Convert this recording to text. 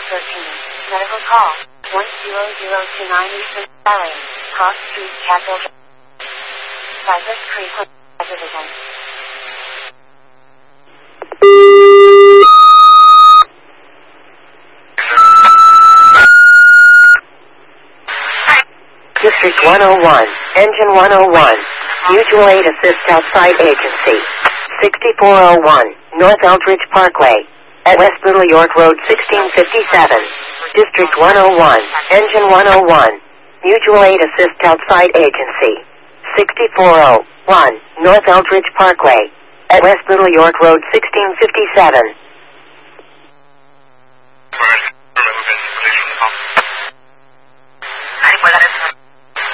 Medical call 10029 Eastern Valley, Cross Street, Capital. Cypress Creek, Division. District 101, Engine 101, Mutual Aid Assist Outside Agency, 6401, North Eldridge Parkway, at West Little York Road 1657, District 101, Engine 101, Mutual Aid Assist Outside Agency, 6401, North Eldridge Parkway, at West Little York Road 1657.